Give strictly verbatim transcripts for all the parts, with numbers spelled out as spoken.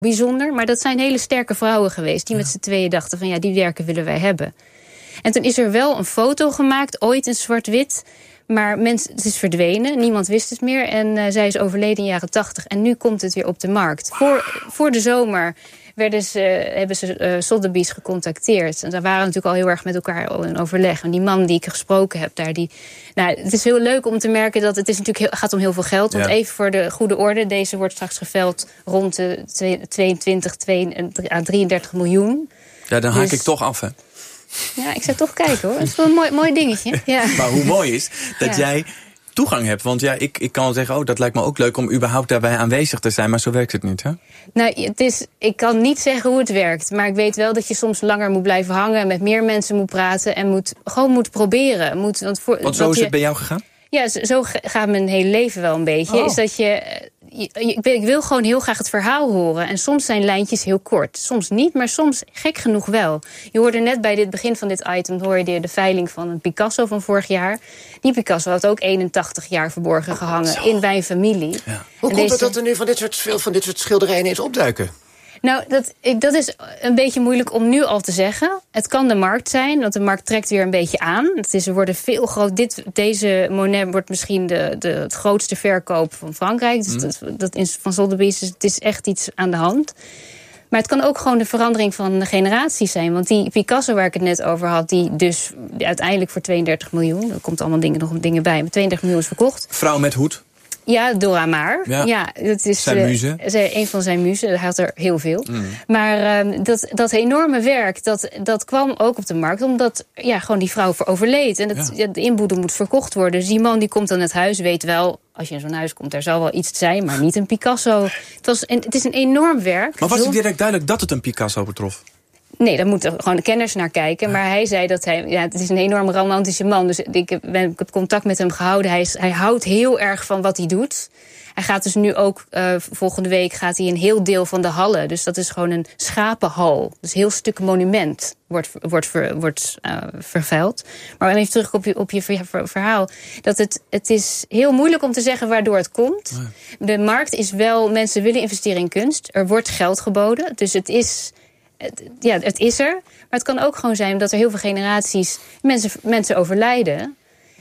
bijzonder. Maar dat zijn hele sterke vrouwen geweest die ja. met z'n tweeën dachten van ja, die werken willen wij hebben. En toen is er wel een foto gemaakt, ooit in zwart-wit. Maar mensen, het is verdwenen, niemand wist het meer. En uh, zij is overleden in de jaren tachtig. En nu komt het weer op de markt. Wow. Voor, voor de zomer werden ze, hebben ze uh, Sotheby's gecontacteerd. En daar waren natuurlijk al heel erg met elkaar in overleg. En die man die ik gesproken heb daar, die, nou, het is heel leuk om te merken dat het is natuurlijk heel, gaat om heel veel geld. Want ja. even voor de goede orde, deze wordt straks geveld rond de tweeëntwintig, drieëndertig miljoen. Ja, dan haak dus, ik toch af, hè? Ja, ik zou toch kijken, hoor. Het is wel een mooi, mooi dingetje. Ja. Maar hoe mooi is dat ja. jij toegang hebt. Want ja, ik, ik kan wel zeggen, oh, dat lijkt me ook leuk om überhaupt daarbij aanwezig te zijn. Maar zo werkt het niet, hè? Nou, het is, ik kan niet zeggen hoe het werkt. Maar ik weet wel dat je soms langer moet blijven hangen, met meer mensen moet praten en moet, gewoon moet proberen. Moet, want voor, want zo is je, het bij jou gegaan? Ja, zo gaat mijn hele leven wel een beetje. Oh. Is dat je, je, ik wil gewoon heel graag het verhaal horen. En soms zijn lijntjes heel kort. Soms niet, maar soms gek genoeg wel. Je hoorde net bij het begin van dit item hoorde je de veiling van een Picasso van vorig jaar. Die Picasso had ook eenentachtig jaar verborgen gehangen oh, in mijn familie. Ja. Hoe en komt deze... het dat er nu van dit soort, veel van dit soort schilderijen ineens opduiken? Nou, dat, dat is een beetje moeilijk om nu al te zeggen. Het kan de markt zijn, want de markt trekt weer een beetje aan. Het is, er worden veel groot. Dit, deze Monet wordt misschien de, de, het grootste verkoop van Frankrijk. Dus mm. dat, dat is van Sotheby's. Dus het is echt iets aan de hand. Maar het kan ook gewoon de verandering van de generatie zijn. Want die Picasso waar ik het net over had, die dus uiteindelijk voor tweeëndertig miljoen. Er komt allemaal dingen, nog dingen bij. Maar tweeëndertig miljoen is verkocht. Vrouw met hoed. Ja, Dora Maar. Ja, ja dat is zijn muze. Uh, een van zijn muzen. Hij had er heel veel. Mm. Maar uh, dat, dat enorme werk, dat, dat kwam ook op de markt omdat ja, gewoon die vrouw overleed. En het, ja. de inboedel moet verkocht worden. Dus die man die komt dan het huis, weet wel, als je in zo'n huis komt, er zal wel iets zijn, maar niet een Picasso. Het, was een, het is een enorm werk. Maar was het direct duidelijk dat het een Picasso betrof? Nee, daar moeten gewoon de kenners naar kijken. Ja. Maar hij zei dat hij... Ja, het is een enorm romantische man. Dus ik heb, ik heb contact met hem gehouden. Hij, is, hij houdt heel erg van wat hij doet. Hij gaat dus nu ook... Uh, volgende week gaat hij een heel deel van de hallen. Dus dat is gewoon een schapenhal. Dus een heel stuk monument wordt, wordt, ver, wordt uh, vervuild. Maar even terug op je, op je verhaal. Dat het, het is heel moeilijk om te zeggen waardoor het komt. Ja. De markt is wel... Mensen willen investeren in kunst. Er wordt geld geboden. Dus het is... Het, ja, het is er. Maar het kan ook gewoon zijn dat er heel veel generaties mensen, mensen overlijden.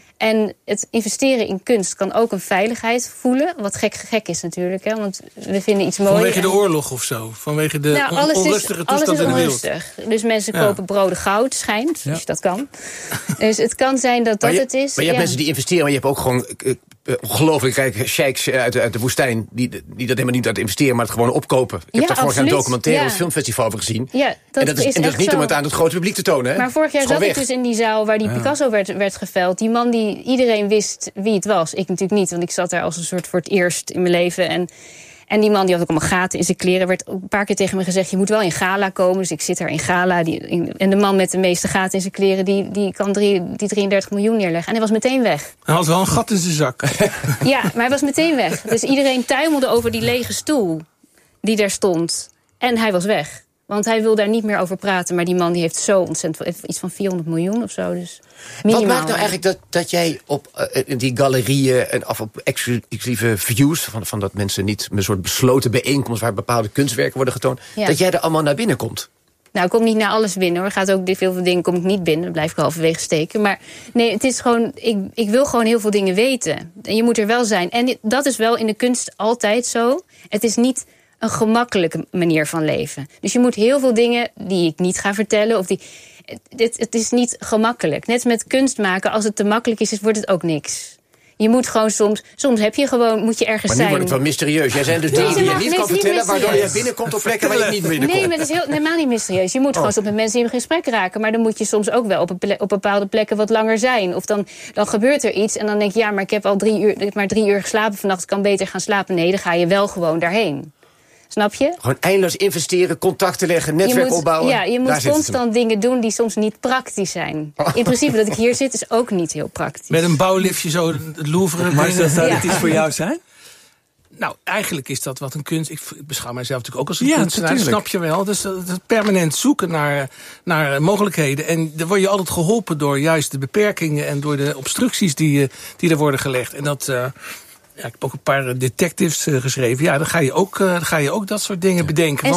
En het investeren in kunst kan ook een veiligheid voelen. Wat gek, gek is natuurlijk, hè, want we vinden iets moois. Vanwege de oorlog of zo? Vanwege de nou, alles on- onrustige is, toestand alles is in de wereld? Onrustig. Dus mensen ja. kopen broden goud, schijnt, ja. als je dat kan. Dus het kan zijn dat dat je, het is. Maar je hebt ja. mensen die investeren, maar je hebt ook gewoon... Uh, Uh, ongelooflijk rijke sheiks uit, uit de woestijn... Die, die dat helemaal niet uit investeren, maar het gewoon opkopen. Ik heb ja, daar vorig jaar een documentaire ja. op het filmfestival over gezien. Ja, dat en dat is, is, en dat is niet zo. om het aan het grote publiek te tonen. Hè? Maar vorig jaar zat ik dus in die zaal waar die ja. Picasso werd, werd geveld. Die man die iedereen wist wie het was. Ik natuurlijk niet, want ik zat daar als een soort voor het eerst in mijn leven. En... En die man die had ook allemaal gaten in zijn kleren. Werd ook een paar keer tegen me gezegd, je moet wel in gala komen. Dus ik zit daar in gala. Die, in, en de man met de meeste gaten in zijn kleren... die, die kan drie, die drieëndertig miljoen neerleggen. En hij was meteen weg. Hij had wel een gat in zijn zak. Ja, maar hij was meteen weg. Dus iedereen tuimelde over die lege stoel die daar stond. En hij was weg. Want hij wil daar niet meer over praten. Maar die man die heeft zo ontzettend... iets van vierhonderd miljoen of zo. Dus minimaal. Wat maakt nou eigenlijk dat, dat jij op uh, die galerieën... en of op exclusieve views... Van, van dat mensen niet een soort besloten bijeenkomst... waar bepaalde kunstwerken worden getoond... Ja. dat jij er allemaal naar binnen komt? Nou, ik kom niet naar alles binnen, hoor. Gaat ook veel veel dingen kom ik niet binnen. Dan blijf ik halverwege steken. Maar nee, het is gewoon... Ik, ik wil gewoon heel veel dingen weten. En je moet er wel zijn. En dat is wel in de kunst altijd zo. Het is niet... een gemakkelijke manier van leven. Dus je moet heel veel dingen die ik niet ga vertellen... of die, het, het is niet gemakkelijk. Net met kunst maken, als het te makkelijk is... wordt het ook niks. Je moet gewoon soms... Soms heb je gewoon, moet je ergens maar zijn. Maar nu wordt het wel mysterieus. Jij zijn dus dingen die je niet kan vertellen... waardoor je binnenkomt op plekken waar je niet binnenkomt. Nee, maar het is heel, helemaal niet mysterieus. Je moet oh. gewoon soms met mensen in gesprek raken. Maar dan moet je soms ook wel op, een plek, op bepaalde plekken wat langer zijn. Of dan, dan gebeurt er iets en dan denk je... ja, maar ik heb al drie uur, maar drie uur geslapen vannacht... ik kan beter gaan slapen. Nee, dan ga je wel gewoon daarheen. Snap je? Gewoon eindeloos investeren, contacten leggen, netwerk moet, opbouwen. Ja, je moet constant dingen doen die soms niet praktisch zijn. Oh. In principe dat ik hier zit is ook niet heel praktisch. Met een bouwliftje zo het Louvre. Maar zou dat ja. iets voor jou zijn? Nou, eigenlijk is dat wat een kunst... Ik beschouw mijzelf natuurlijk ook als een ja, kunstenaar, snap je wel. Dus dat is permanent zoeken naar, naar mogelijkheden. En dan word je altijd geholpen door juist de beperkingen... en door de obstructies die, die er worden gelegd. En dat... Uh, Ja, ik heb ook een paar detectives uh, geschreven. Ja, dan ga je ook, uh, dan ga je ook dat soort dingen bedenken.